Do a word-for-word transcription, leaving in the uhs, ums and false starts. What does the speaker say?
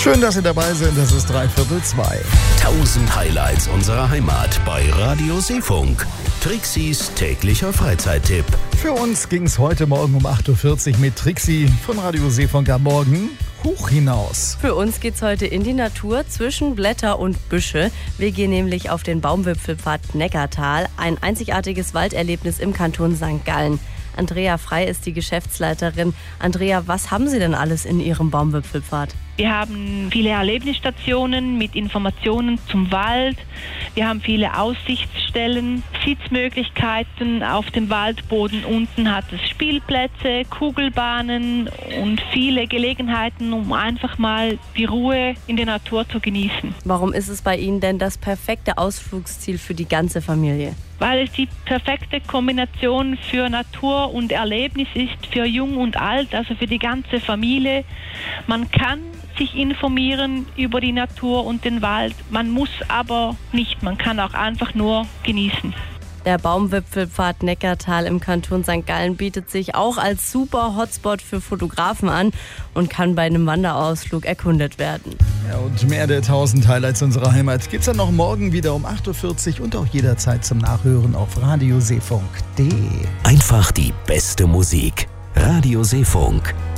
Schön, dass Sie dabei sind. Das ist dreiviertel zwei. Tausend Highlights unserer Heimat bei Radio Seefunk. Trixis täglicher Freizeittipp. Für uns ging es heute Morgen um acht Uhr vierzig mit Trixi von Radio Seefunk am Morgen hoch hinaus. Für uns geht's heute in die Natur zwischen Blätter und Büsche. Wir gehen nämlich auf den Baumwipfelpfad Neckartal, ein einzigartiges Walderlebnis im Kanton Sankt Gallen. Andrea Frei ist die Geschäftsleiterin. Andrea, was haben Sie denn alles in Ihrem Baumwipfelpfad? Wir haben viele Erlebnisstationen mit Informationen zum Wald. Wir haben viele Aussichtsstellen, Sitzmöglichkeiten auf dem Waldboden. Unten hat es Spielplätze, Kugelbahnen und viele Gelegenheiten, um einfach mal die Ruhe in der Natur zu genießen. Warum ist es bei Ihnen denn das perfekte Ausflugsziel für die ganze Familie? Weil es die perfekte Kombination für Natur und Erlebnis ist, für Jung und Alt, also für die ganze Familie. Man kann sich informieren über die Natur und den Wald, man muss aber nicht, man kann auch einfach nur genießen. Der Baumwipfelpfad Neckartal im Kanton Sankt Gallen bietet sich auch als super Hotspot für Fotografen an und kann bei einem Wanderausflug erkundet werden. Ja, und mehr der tausend Highlights unserer Heimat gibt's dann noch morgen wieder um acht Uhr vierzig und auch jederzeit zum Nachhören auf radioseefunk punkt de. Einfach die beste Musik. Radio Seefunk.